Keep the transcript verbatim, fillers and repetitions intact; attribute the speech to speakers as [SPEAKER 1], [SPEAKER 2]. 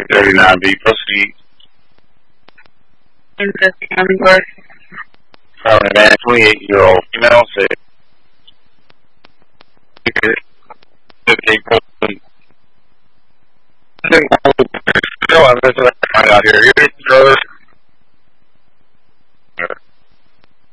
[SPEAKER 1] thirty-nine B, proceed.
[SPEAKER 2] Investigating
[SPEAKER 1] Current man, twenty-eight-year-old female, said, I think I find out here.